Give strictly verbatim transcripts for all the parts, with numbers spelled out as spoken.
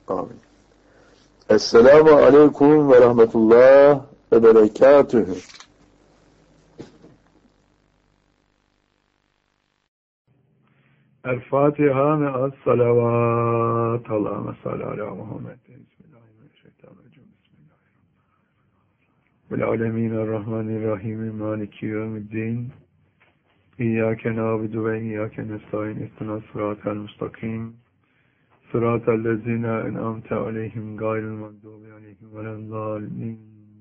Amin. Esselamu aleyküm ve rahmetullah ve berekatühü. El-Fatiha ve es-salavat. Allahümme salli ala Muhammed. Bismillahirrahmanirrahim. Vel alemin er-Rahmanirrahim. Maliki yevmiddin. İyyâke nâbidu ve iyyâke nestaîn. İhdinas sıratal mustakim. Sıratal lezîne en'amte aleyhim gayril mağdûbi aleyhim velezzâlin.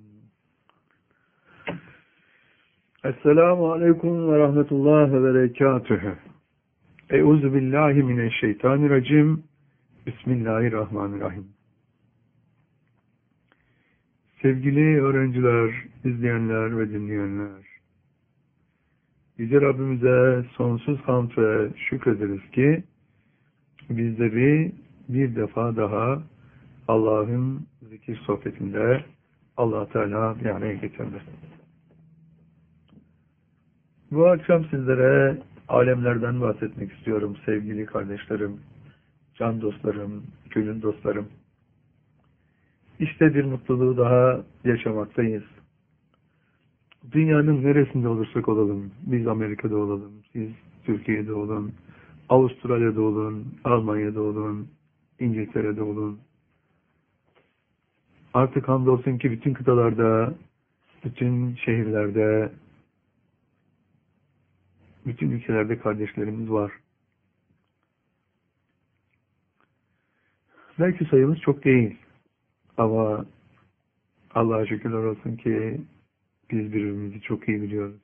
Esselamu aleyküm ve rahmetullah ve berekatühü. Euzu billahi mineşşeytanirracim. Bismillahirrahmanirrahim. Sevgili öğrenciler, izleyenler ve dinleyenler, Yüce Rabbimize sonsuz hamd ve şükrederiz ki bizleri bir defa daha Allah'ın zikir sohbetinde Allah Teala bir araya getirdi. Bu akşam sizlere alemlerden bahsetmek istiyorum sevgili kardeşlerim, can dostlarım, gönül dostlarım. İşte bir mutluluğu daha yaşamaktayız. Dünyanın neresinde olursak olalım, biz Amerika'da olalım, siz Türkiye'de olun, Avustralya'da olun, Almanya'da olun, İngiltere'de olun. Artık hamdolsun ki bütün kıtalarda, bütün şehirlerde, bütün ülkelerde kardeşlerimiz var. Belki sayımız çok değil. Ama Allah'a şükürler olsun ki biz birbirimizi çok iyi biliyoruz.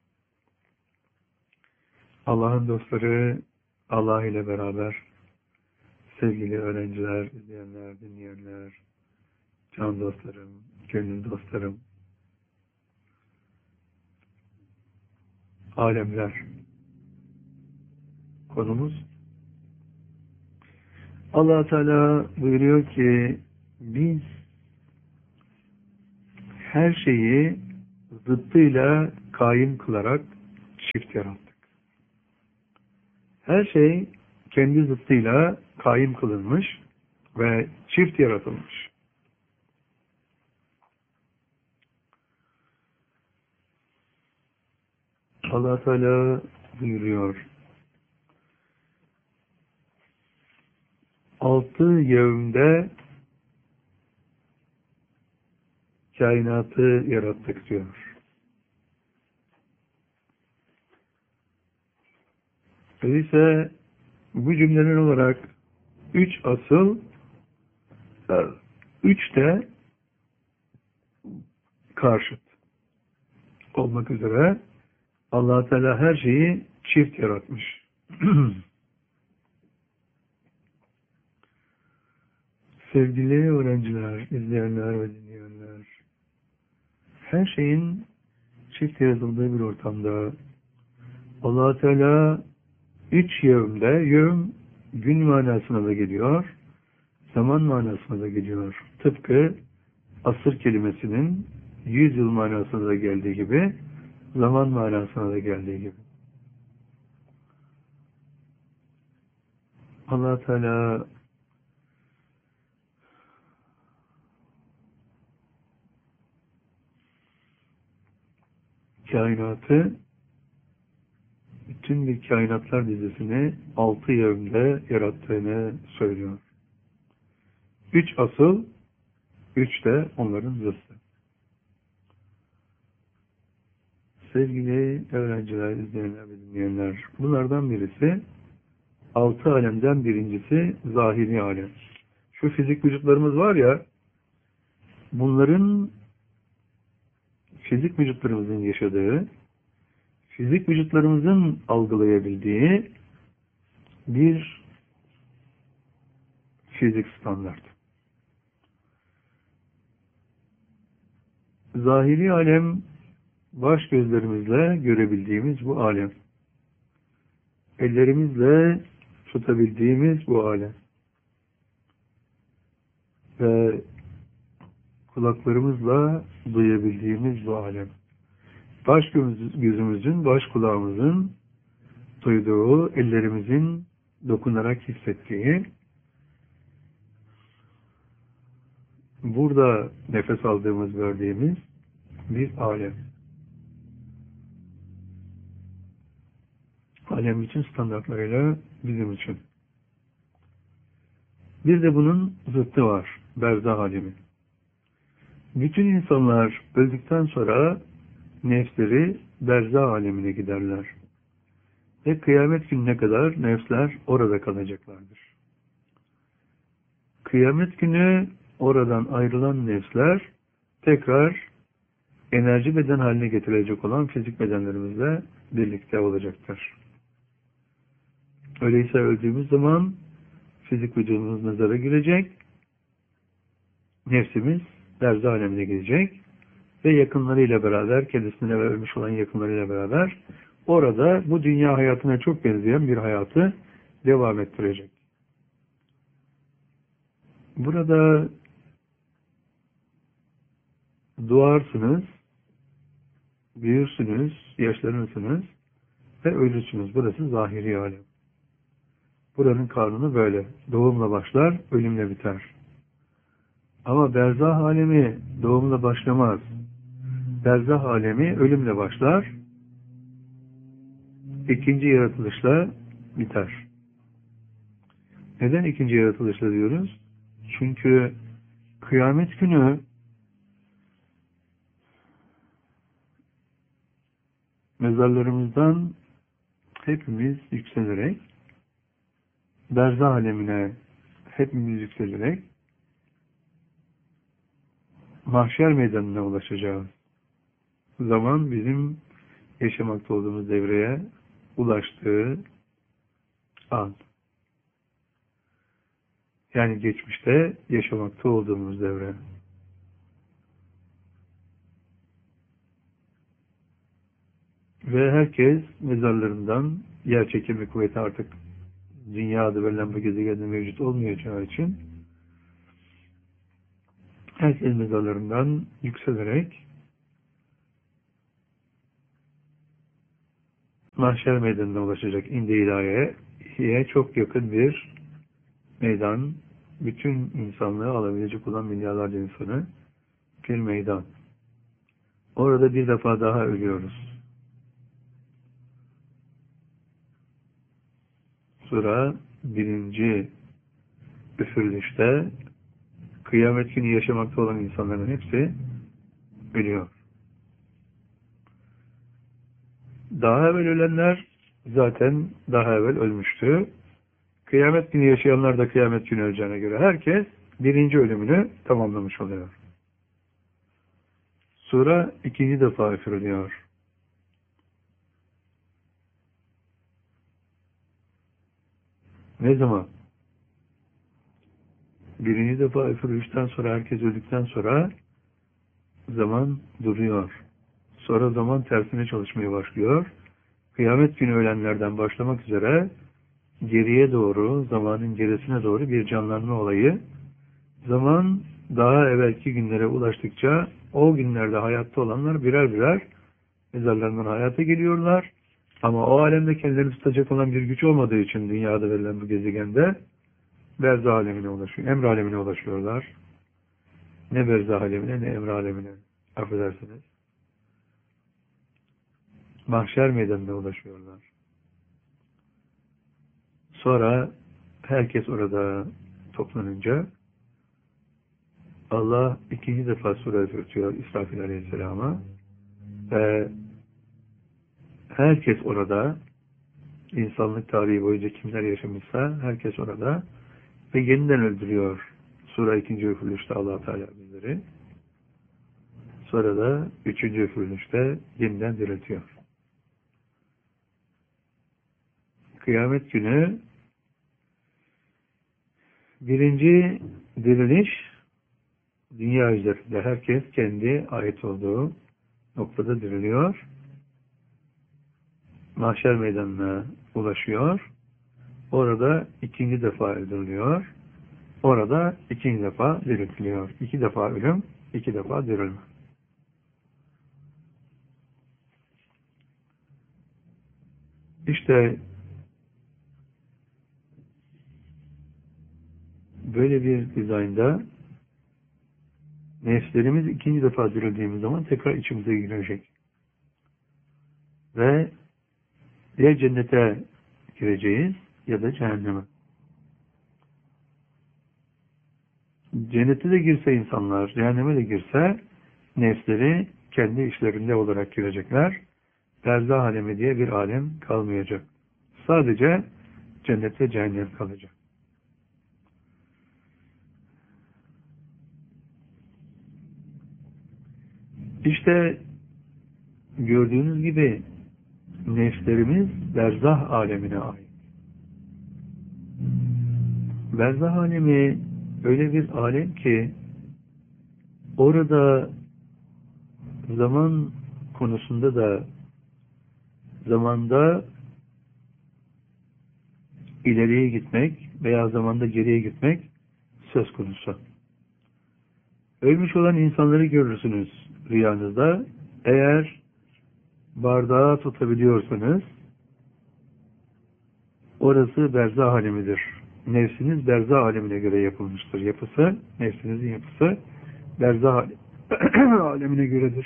Allah'ın dostları Allah ile beraber, sevgili öğrenciler, izleyenler, dinleyenler, can dostlarım, gönül dostlarım, alemler. Konumuz Allah Teala buyuruyor ki biz her şeyi zıttıyla kaim kılarak çift yarattık. Her şey kendi zıttıyla kaim kılınmış ve çift yaratılmış. Allah Teala buyuruyor. Altı yevmde kainatı yarattık diyor. Öyleyse bu cümleler olarak üç asıl, üç de karşıt olmak üzere Allah Teala her şeyi çift yaratmış. Sevgili öğrenciler, izleyenler ve dinleyenler, her şeyin çift yaratıldığı bir ortamda Allah Teala üç yevmde, yevm gün manasına da geliyor, zaman manasına da geliyor. Tıpkı asır kelimesinin yüz yıl manasına da geldiği gibi, zaman manasına da geldiği gibi. Allah Teala kainatı, bütün bir kainatlar dizisini altı yevmde yarattığını söylüyor. Üç asıl, üç de onların zıttı. Sevgili öğrenciler, izleyenler ve dinleyenler, bunlardan birisi, altı alemden birincisi zahiri alem. Şu fizik vücutlarımız var ya, bunların fizik vücutlarımızın yaşadığı, fizik vücutlarımızın algılayabildiği bir fizik standart. Zahiri alem, baş gözlerimizle görebildiğimiz bu alem. Ellerimizle tutabildiğimiz bu alem. Ve kulaklarımızla duyabildiğimiz bu alem. Baş gözümüzün, baş kulağımızın duyduğu, ellerimizin dokunarak hissettiği burada nefes aldığımız, verdiğimiz bir alem. Alem bütün standartlarıyla bizim için. Bir de bunun zıttı var. Berzah alemi. Bütün insanlar öldükten sonra nefsleri berzah alemine giderler. Ve kıyamet gününe kadar nefsler orada kalacaklardır. Kıyamet günü oradan ayrılan nefsler tekrar enerji beden haline getirilecek olan fizik bedenlerimizle birlikte olacaktır. Öyleyse öldüğümüz zaman fizik vücudumuz mezara girecek, nefsimiz berzah alemine gidecek ve yakınlarıyla beraber, kendisine ve ölmüş olan yakınlarıyla beraber orada bu dünya hayatına çok benzeyen bir hayatı devam ettirecek. Burada doğarsınız, büyürsünüz, yaşlanırsınız ve ölürsünüz. Burası zahiri alem. Buranın kanunu böyle. Doğumla başlar, ölümle biter. Ama berzah alemi doğumla başlamaz. Berzah alemi ölümle başlar, ikinci yaratılışla biter. Neden ikinci yaratılışla diyoruz? Çünkü kıyamet günü mezarlarımızdan hepimiz yükselerek, berzah alemine hepimiz yükselerek mahşer meydanına ulaşacağız. Zaman bizim yaşamakta olduğumuz devreye ulaştığı an. Yani geçmişte yaşamakta olduğumuz devre. Ve herkes mezarlarından, yer çekimi kuvveti artık dünya adı verilen bu gezegende mevcut olmayacağı için herkes mezarlarından yükselerek mahşer meydanına ulaşacak. İndi ilahiye çok yakın bir meydan. Bütün insanlığı alabilecek olan milyarlarca insanı bir meydan. Orada bir defa daha ölüyoruz. Sonra birinci üfürülüşte kıyamet günü yaşamakta olan insanların hepsi ölüyor. Daha evvel ölenler zaten daha evvel ölmüştü. Kıyamet günü yaşayanlar da kıyamet günü öleceğine göre herkes birinci ölümünü tamamlamış oluyor. Sonra ikinci defa üfürülüyor. Ne zaman? Birinci defa üfürülüşten sonra, herkes öldükten sonra zaman duruyor. Sonra zaman tersine çalışmaya başlıyor. Kıyamet günü ölenlerden başlamak üzere geriye doğru, zamanın gerisine doğru bir canlanma olayı. Zaman daha evvelki günlere ulaştıkça o günlerde hayatta olanlar birer birer mezarlarından hayata geliyorlar. Ama o alemde kendilerini tutacak olan bir güç olmadığı için dünyada verilen bu gezegende berzah alemine ulaşıyor. Emr alemine ulaşıyorlar. Ne berzah alemine ne emr alemine. Affedersiniz. Mahşer meydanına ulaşıyorlar. Sonra herkes orada toplanınca Allah ikinci defa sure üfürtüyor İsrafil Aleyhisselam'a ve herkes orada, insanlık tarihi boyunca kimler yaşamışsa herkes orada ve yeniden öldürüyor. Sure ikinci üfürülüşte Allah Teala bizleri. Sonra da üçüncü üfürülüşte yeniden diriltiyor. Kıyamet günü birinci diriliş dünya üzerinde herkes kendi ait olduğu noktada diriliyor. Mahşer meydanına ulaşıyor. Orada ikinci defa öldürülüyor. Orada ikinci defa diriltiliyor. İki defa ölüm, iki defa dirilme. İşte böyle bir dizaynda nefslerimiz ikinci defa dirildiğimiz zaman tekrar içimize girecek. Ve ya cennete gireceğiz ya da cehenneme. Cennete de girse insanlar, cehenneme de girse nefsleri kendi işlerinde olarak girecekler. Berzah alemi diye bir alem kalmayacak. Sadece cennet ve cehennem kalacak. İşte gördüğünüz gibi nefslerimiz berzah alemine ait. Berzah alemi öyle bir alem ki orada zaman konusunda da zamanda ileriye gitmek veya zamanda geriye gitmek söz konusu. Ölmüş olan insanları görürsünüz rüyanızda. Eğer bardağı tutabiliyorsanız orası berzah alemidir. Nefsiniz berzah alemine göre yapılmıştır. Yapısı, nefsinizin yapısı berzah alemine göredir.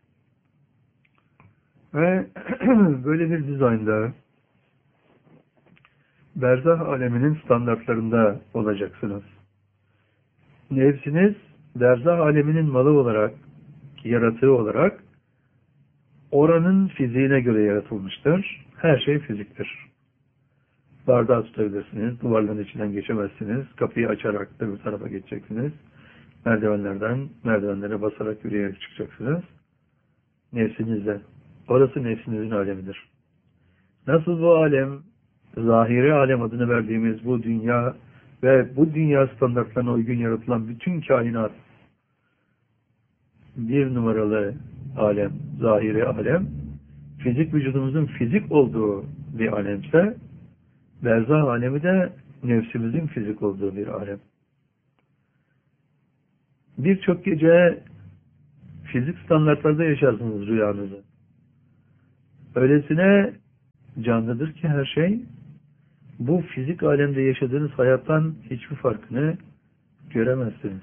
Ve böyle bir dizaynda berzah aleminin standartlarında olacaksınız. Nefsiniz berzah aleminin malı olarak, yaratığı olarak oranın fiziğine göre yaratılmıştır. Her şey fiziktir. Bardağı tutabilirsiniz, duvarların içinden geçemezsiniz, kapıyı açarak öbür tarafa geçeceksiniz. Merdivenlerden, merdivenlere basarak yürüyerek çıkacaksınız. Nefsinizle. Orası nefsinizin alemidir. Nasıl bu alem, zahiri alem adını verdiğimiz bu dünya ve bu dünya standartlarına uygun yaratılan bütün kainat bir numaralı alem, zahiri alem, fizik vücudumuzun fizik olduğu bir alemse, berzah alemi de nefsimizin fizik olduğu bir alem. Birçok gece fizik standartlarda yaşarsınız rüyanızı. Öylesine canlıdır ki her şey, bu fizik alemde yaşadığınız hayattan hiçbir farkını göremezsiniz.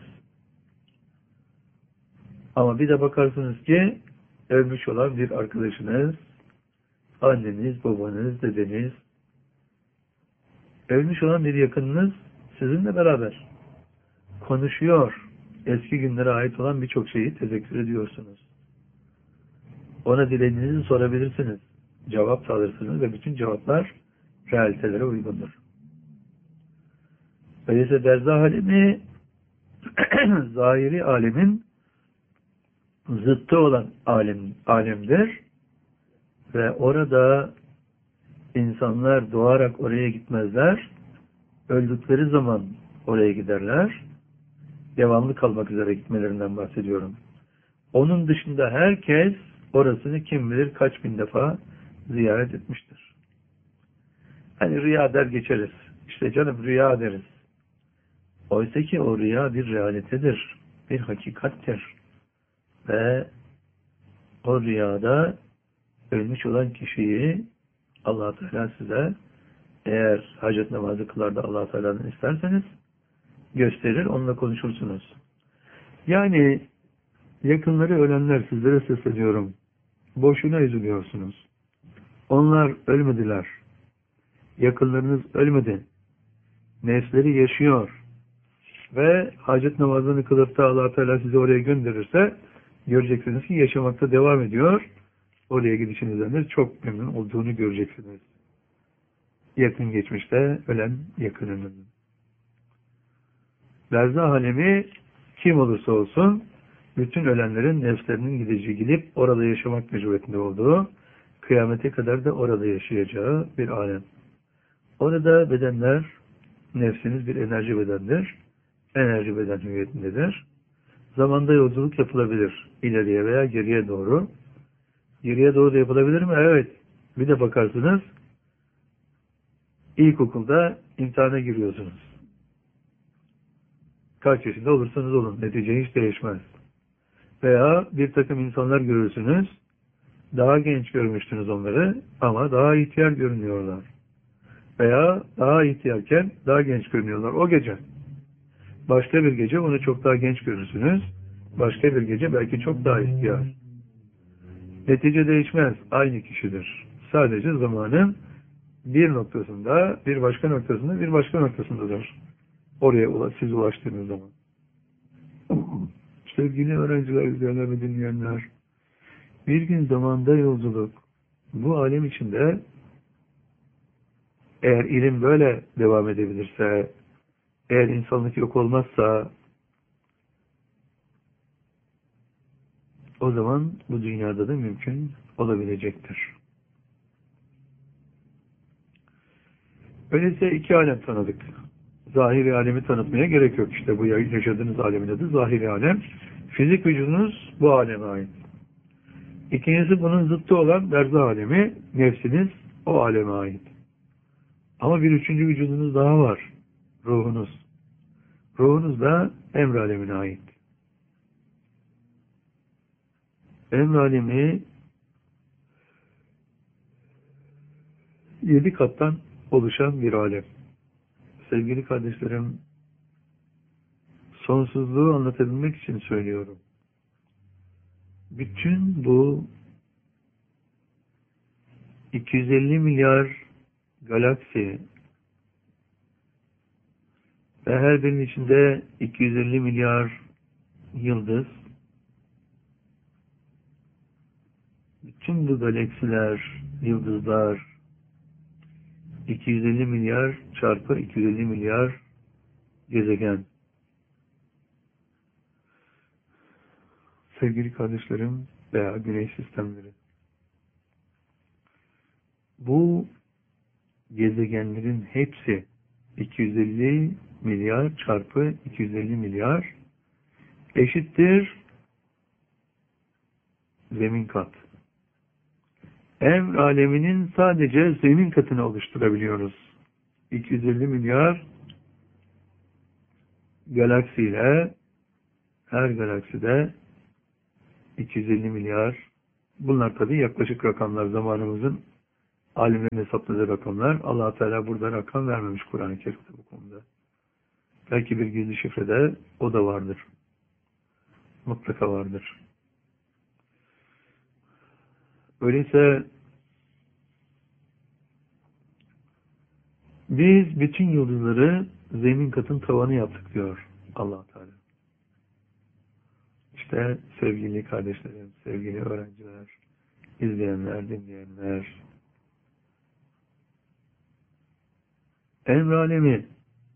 Ama bir de bakarsınız ki ölmüş olan bir arkadaşınız, anneniz, babanız, dedeniz, ölmüş olan bir yakınınız sizinle beraber konuşuyor. Eski günlere ait olan birçok şeyi tezekkür ediyorsunuz. Ona dilediğinizi sorabilirsiniz. Cevap alırsınız ve bütün cevaplar realitelere uygundur. Öyleyse berzah alemi zahiri alemin zıttı olan alem, alemdir ve orada insanlar doğarak oraya gitmezler. Öldükleri zaman oraya giderler. Devamlı kalmak üzere gitmelerinden bahsediyorum. Onun dışında herkes orasını kim bilir kaç bin defa ziyaret etmiştir. Hani rüya der geçeriz. İşte canım rüya deriz. Oysa ki o rüya bir realitedir. Bir hakikattir. Ve o rüyada ölmüş olan kişiyi Allah Teala size eğer hacet namazı kılar da Allah Teala'dan isterseniz gösterir, onunla konuşursunuz. Yani yakınları ölenler sizlere sesleniyorum. Boşuna üzülüyorsunuz. Onlar ölmediler. Yakınlarınız ölmedi. Nefsleri yaşıyor. Ve hacet namazını kılıp da Allah Teala sizi oraya gönderirse göreceksiniz ki yaşamakta devam ediyor. Oraya gidişinizden de çok memnun olduğunu göreceksiniz. Yakın geçmişte ölen yakınının. Berzah alemi kim olursa olsun bütün ölenlerin nefslerinin gideceği, gidip orada yaşamak mecburiyetinde olduğu, kıyamete kadar da orada yaşayacağı bir alem. Orada bedenler, nefsiniz bir enerji bedendir. Enerji beden hüviyetindedir. Zamanda yolculuk yapılabilir. İleriye veya geriye doğru. Geriye doğru da yapılabilir mi? Evet. Bir de bakarsınız ilkokulda imtihana giriyorsunuz. Kaç yaşında olursanız olun. Netice hiç değişmez. Veya bir takım insanlar görürsünüz. Daha genç görmüştünüz onları ama daha ihtiyar görünüyorlar. Veya daha ihtiyarken daha genç görünüyorlar. O gece. Başka bir gece onu çok daha genç görürsünüz. Başka bir gece belki çok daha ihtiyar. Netice değişmez. Aynı kişidir. Sadece zamanın bir noktasında, bir başka noktasında, bir başka noktasındadır. Oraya ulaş, siz ulaştığınız zaman. Sevgili öğrenciler, izleyenler ve dinleyenler, bir gün zamanda yolculuk, bu alem içinde eğer ilim böyle devam edebilirse, eğer insanlık yok olmazsa, o zaman bu dünyada da mümkün olabilecektir. Öyleyse iki alem tanıdık. Zahiri alemi tanıtmaya gerek yok. İşte bu yaşadığınız alemin adı zahiri alem. Fizik vücudunuz bu aleme ait. İkincisi bunun zıttı olan berzah alemi, nefsiniz o aleme ait. Ama bir üçüncü vücudunuz daha var. Ruhunuz. Ruhunuz da emr alemine ait. Emr alemi yedi kattan oluşan bir alem. Sevgili kardeşlerim, sonsuzluğu anlatabilmek için söylüyorum. Bütün bu iki yüz elli milyar galaksi ve her birinin içinde iki yüz elli milyar yıldız, bütün bu galaksiler, yıldızlar, iki yüz elli milyar çarpı iki yüz elli milyar gezegen. Sevgili kardeşlerim veya güneş sistemleri. Bu gezegenlerin hepsi iki yüz elli milyar çarpı iki yüz elli milyar eşittir zemin kat. Emr aleminin sadece zemin katını oluşturabiliyoruz. iki yüz elli milyar galaksiyle her galakside iki yüz elli milyar. Bunlar tabii yaklaşık rakamlar, zamanımızın alimlerin hesapladığı rakamlar. Allah Teala burada rakam vermemiş Kur'an-ı Kerim'de bu konuda. Belki bir gizli şifrede o da vardır. Mutlaka vardır. Öyleyse biz bütün yıldızları zemin katın tavanı yaptık diyor Allah Teala. İşte sevgili kardeşlerim, sevgili öğrenciler, izleyenler, dinleyenler, emr alemi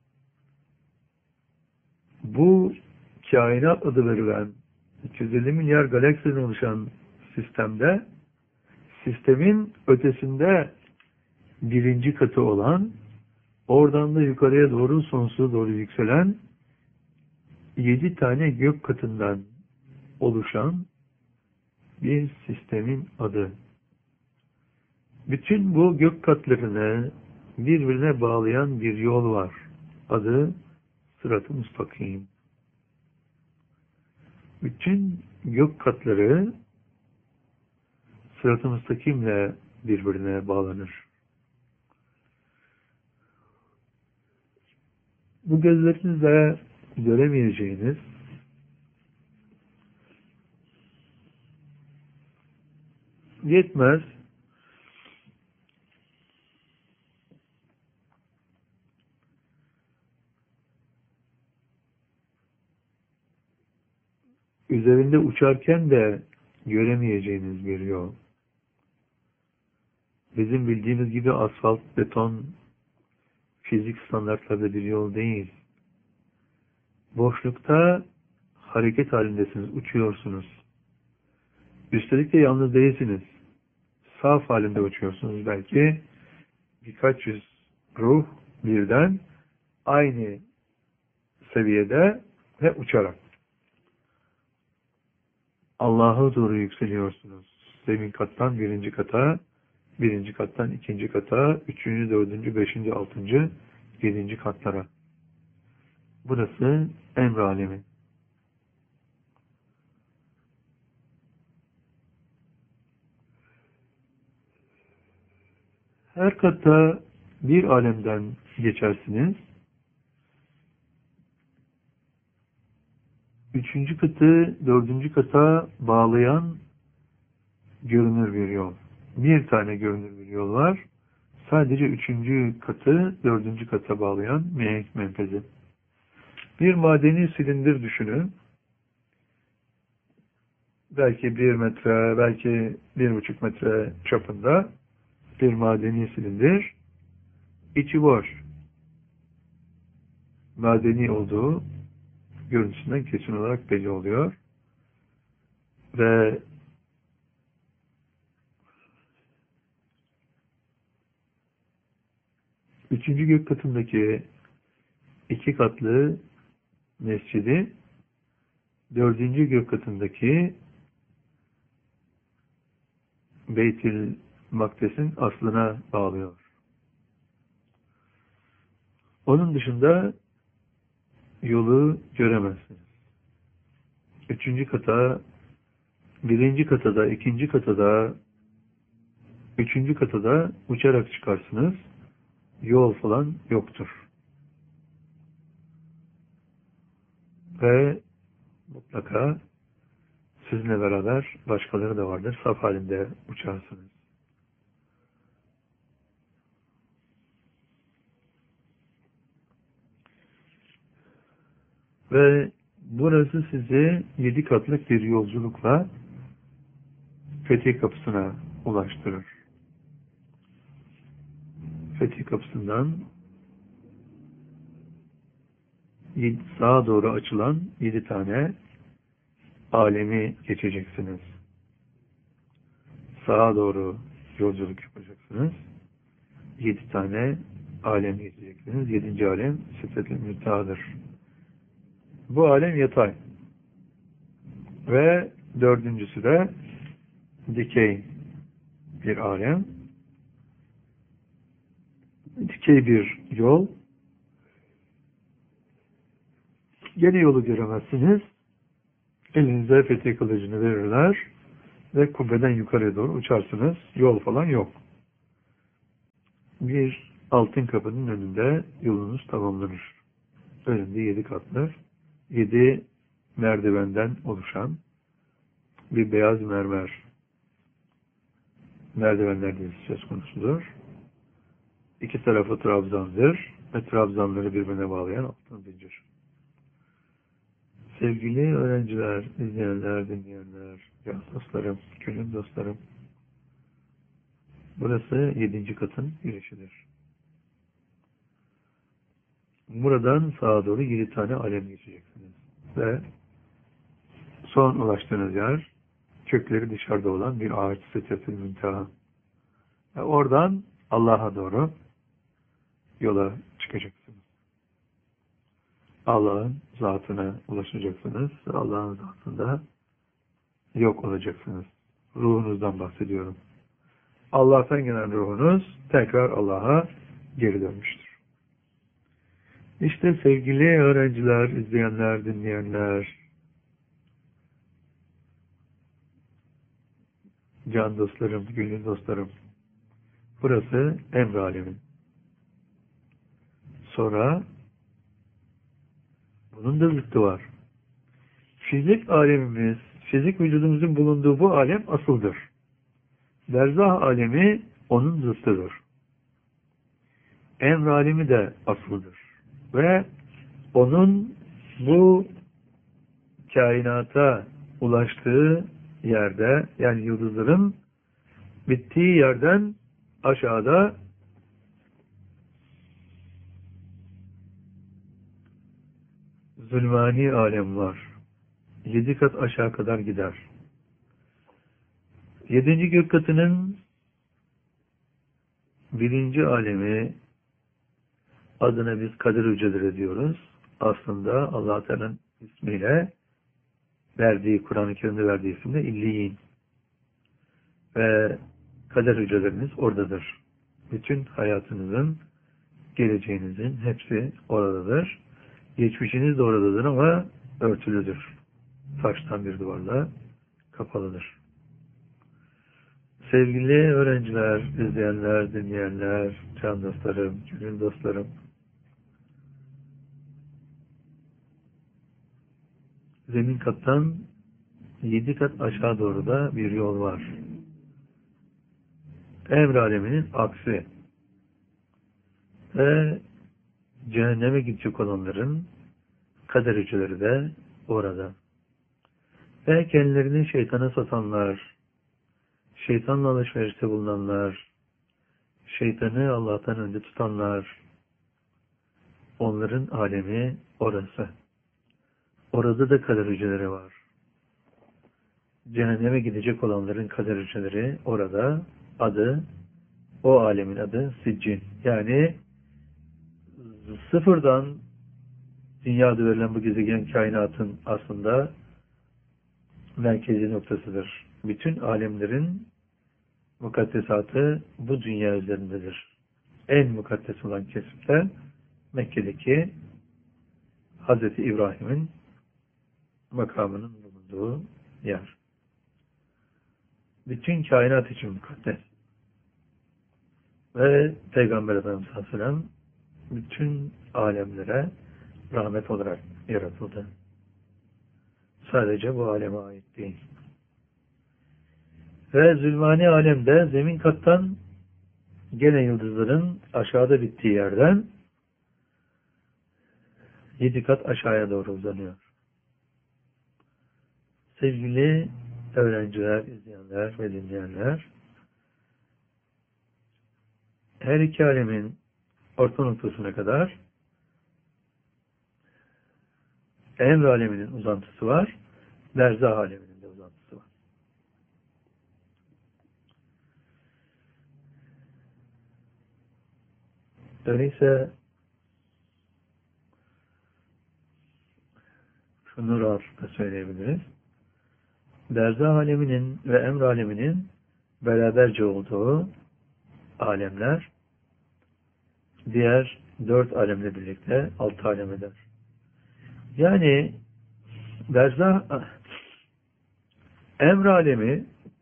bu kainat adı verilen iki yüz elli milyar galaksiden oluşan sistemde sistemin ötesinde birinci katı olan, oradan da yukarıya doğru sonsuza doğru yükselen yedi tane gök katından oluşan bir sistemin adı. Bütün bu gök katlarını birbirine bağlayan bir yol var. Adı Sırat-ı Müstakim. Bütün gök katları Sırat-ı Müstakim'le birbirine bağlanır. Bu gözlerinizle göremeyeceğiniz yetmez. Üzerinde uçarken de göremeyeceğiniz bir yol. Bizim bildiğimiz gibi asfalt, beton, fizik standartlarda bir yol değil. Boşlukta hareket halindesiniz, uçuyorsunuz. Üstelik de yalnız değilsiniz. Saf halinde uçuyorsunuz belki. Birkaç yüz ruh birden aynı seviyede ve uçarak. Allah'a doğru yükseliyorsunuz. Zemin kattan birinci kata, birinci kattan ikinci kata, üçüncü, dördüncü, beşinci, altıncı, yedinci katlara. Burası emr alemi. Her katta bir alemden geçersiniz. üçüncü katı dördüncü kata bağlayan görünür bir yol. Bir tane görünür bir yol var. Sadece üçüncü katı dördüncü kata bağlayan mihenk menfezi. Bir madeni silindir düşünün. Belki bir metre, belki bir buçuk metre çapında bir madeni silindir. İçi boş. Madeni olduğu görüntüsünden kesin olarak belli oluyor. Ve üçüncü gök katındaki iki katlı mescidi dördüncü gök katındaki Beytül Makdes'in aslına bağlıyor. Onun dışında yolu göremezsiniz. Üçüncü kata, birinci katada, ikinci katada, üçüncü katada uçarak çıkarsınız. Yol falan yoktur. Ve mutlaka sizinle beraber başkaları da vardır. Saf halinde uçarsınız. Ve burası sizi yedi katlık bir yolculukla Fetih Kapısı'na ulaştırır. Fetih Kapısı'ndan sağa doğru açılan yedi tane alemi geçeceksiniz. Sağa doğru yolculuk yapacaksınız. Yedi tane alem geçeceksiniz. Yedinci alem Sidret-i Münteha'dır. Bu alem yatay. Ve dördüncüsü de dikey bir alem. Dikey bir yol. Geri yolu göremezsiniz. Elinize fetih kılıcını verirler ve kubbeden yukarıya doğru uçarsınız. Yol falan yok. Bir altın kapının önünde yolunuz tamamlanır. Önünde yedi katlı, yedi merdivenden oluşan bir beyaz mermer merdivenler dizisi söz konusudur. İki tarafı trabzandır ve trabzanları birbirine bağlayan altın zincir. Sevgili öğrenciler, izleyenler, dinleyenler, can dostlarım, gönül dostlarım, burası yedinci katın girişidir. Buradan sağa doğru yedi tane alem geçeceksiniz. Ve son ulaştığınız yer, kökleri dışarıda olan bir ağaç, Sidret-i Münteha. Ve oradan Allah'a doğru yola çıkacaksınız. Allah'ın zatına ulaşacaksınız. Allah'ın zatında yok olacaksınız. Ruhunuzdan bahsediyorum. Allah'tan gelen ruhunuz tekrar Allah'a geri dönmüştür. İşte sevgili öğrenciler, izleyenler, dinleyenler, can dostlarım, gönül dostlarım, burası emr alemin. Sonra bunun da zıttı var. Fizik alemimiz, fizik vücudumuzun bulunduğu bu alem asıldır. Berzah alemi onun zıttıdır. Emr alemi de asıldır. Ve onun bu kainata ulaştığı yerde, yani yıldızların bittiği yerden aşağıda zulmani alem var. Yedi kat aşağı kadar gider. Yedinci gök katının birinci alemi, adına biz kadir hücreleri diyoruz. Aslında Allah-u Teala'nın ismiyle verdiği, Kur'an-ı Kerim'de verdiği isimde İlliyin. Ve kader hücreleriniz oradadır. Bütün hayatınızın, geleceğinizin hepsi oradadır. Geçmişiniz de oradadır ama örtülüdür. Taştan bir duvarla kapalıdır. Sevgili öğrenciler, izleyenler, dinleyenler, can dostlarım, gönül dostlarım, zemin kattan yedi kat aşağı doğru da bir yol var. Emr aleminin aksi. Ve cehenneme gidecek olanların kader hücreleri de orada. Ve kendilerini şeytana satanlar, şeytanla alışverişte bulunanlar, şeytanı Allah'tan önde tutanlar, onların alemi orası. Orada da kader hücreleri var. Cehenneme gidecek olanların kader hücreleri orada. Adı, o alemin adı Siccin. Yani sıfırdan dünyada verilen bu gezegen kainatın aslında merkezi noktasıdır. Bütün alemlerin mukaddesatı bu dünya üzerindedir. En mukaddes olan kesimde Mekke'deki Hazreti İbrahim'in makamının bulunduğu yer. Bütün kainat için mukaddes. Ve Peygamber Efendimiz Aleyhisselam bütün alemlere rahmet olarak yaratıldı. Sadece bu aleme ait değil. Ve zulmani alemde zemin kattan gene yıldızların aşağıda bittiği yerden yedi kat aşağıya doğru uzanıyor. Sevgili öğrenciler, izleyenler ve dinleyenler, her iki alemin orta noktasına kadar emr aleminin uzantısı var, berzah aleminin de uzantısı var. Öyleyse şunu rahatlıkla söyleyebiliriz. Berzah aleminin ve emr aleminin beraberce olduğu alemler diğer dört alemle birlikte altı alem eder. Yani berzah emr alemi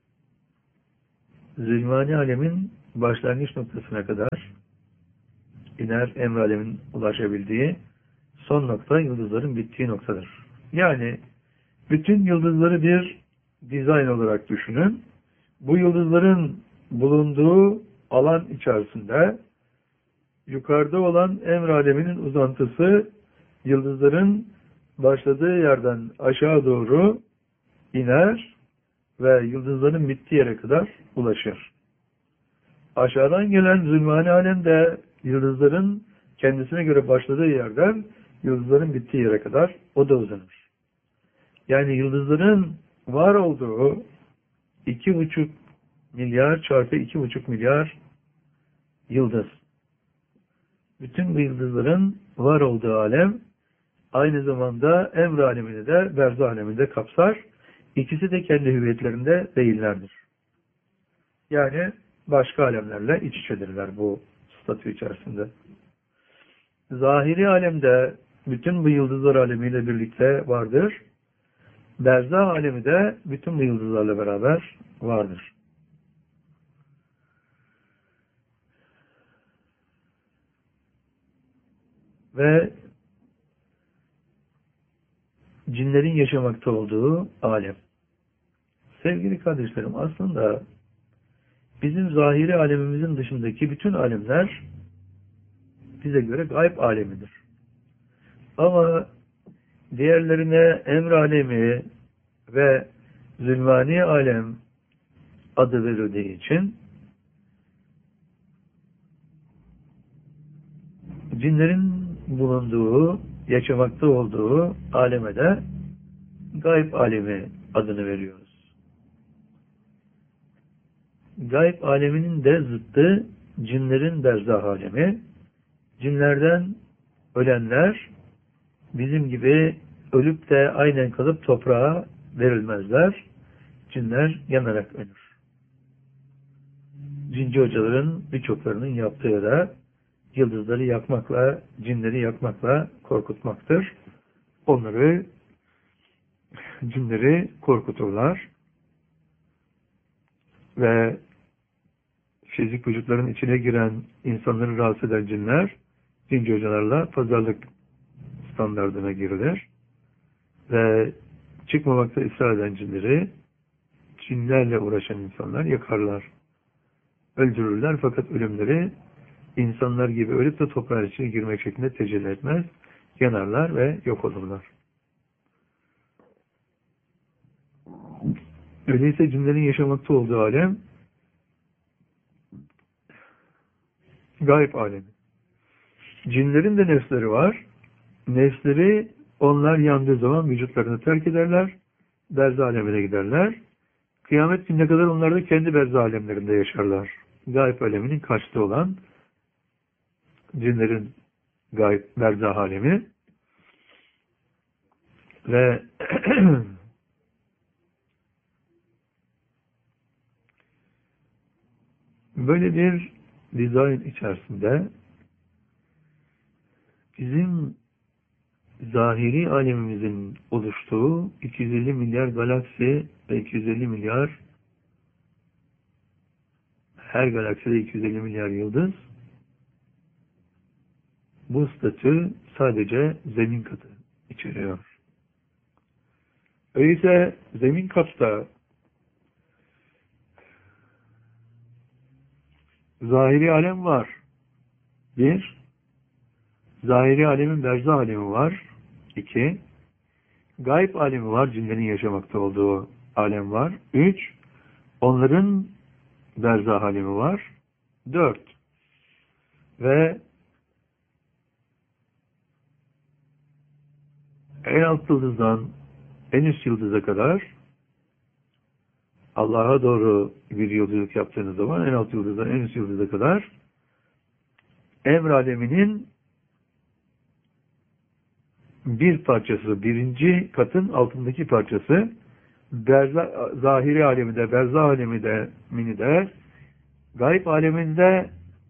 zulmani alemin başlangıç noktasına kadar iner, emr alemin ulaşabildiği son nokta yıldızların bittiği noktadır. Yani bütün yıldızları bir dizayn olarak düşünün. Bu yıldızların bulunduğu alan içerisinde yukarıda olan emr aleminin uzantısı yıldızların başladığı yerden aşağı doğru iner ve yıldızların bittiği yere kadar ulaşır. Aşağıdan gelen zulmani alemde yıldızların kendisine göre başladığı yerden yıldızların bittiği yere kadar o da uzanır. Yani yıldızların var olduğu iki buçuk milyar çarpı iki buçuk milyar yıldız. Bütün bu yıldızların var olduğu alem aynı zamanda emr alemini de berzah alemini de kapsar. İkisi de kendi hüviyetlerinde değillerdir. Yani başka alemlerle iç içedirler bu statü içerisinde. Zahiri alemde bütün bu yıldızlar alemiyle birlikte vardır. Berzah alemi de bütün bu yıldızlarla beraber vardır. Ve cinlerin yaşamakta olduğu alem. Sevgili kardeşlerim, aslında bizim zahiri alemimizin dışındaki bütün alemler bize göre gayb alemidir. Ama diğerlerine emr alemi ve zulmani alem adı verildiği için cinlerin bulunduğu, yaşamakta olduğu aleme de gayb alemi adını veriyoruz. Gayb aleminin de zıttı cinlerin berzah alemi. Cinlerden ölenler bizim gibi ölüp de aynen kalıp toprağa verilmezler. Cinler yanarak ölür. Cinci hocaların birçoklarının yaptığı da yıldızları yakmakla, cinleri yakmakla korkutmaktır. Onları, cinleri korkuturlar. Ve fizik vücutların içine giren insanları rahatsız eden cinler, cinci hocalarla pazarlık standardına girilir. Ve çıkmamakta ısrar eden cinleri, cinlerle uğraşan insanlar yakarlar. Öldürürler fakat ölümleri insanlar gibi ölüp de toprağın içine girmek şeklinde tecelli etmez. Yanarlar ve yok olurlar. Öyleyse cinlerin yaşamakta olduğu alem gayb alemi. Cinlerin de nefsleri var. Nefsleri onlar yandığı zaman vücutlarını terk ederler. Berzah alemine giderler. Kıyamet gününe kadar onlar da kendi berzah alemlerinde yaşarlar. Gayb aleminin kaçtığı olan cinlerin gayb berzah alemi ve böyle bir dizayn içerisinde bizim zahiri alemimizin oluştuğu iki yüz elli milyar galaksi ve iki yüz elli milyar, her galakside iki yüz elli milyar yıldız, bu statü sadece zemin katı içeriyor. Öyleyse zemin katta zahiri alem var. Bir, zahiri alemin berzah alemi var. İki, gayb alemi var. Cinlerin yaşamakta olduğu alem var. Üç, onların berzah alemi var. Dört, ve en alt yıldızdan en üst yıldıza kadar Allah'a doğru bir yolculuk yaptığınız zaman en alt yıldızdan en üst yıldıza kadar emr aleminin bir parçası, birinci katın altındaki parçası, berzah, zahiri aleminde, berzah aleminde, minide, gayb aleminde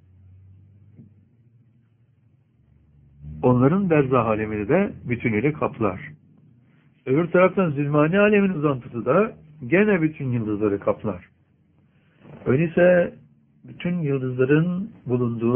onların berzah alemini de bütünüyle kaplar. Öbür taraftan zilmani alemin uzantısı da gene bütün yıldızları kaplar. Öyleyse bütün yıldızların bulunduğu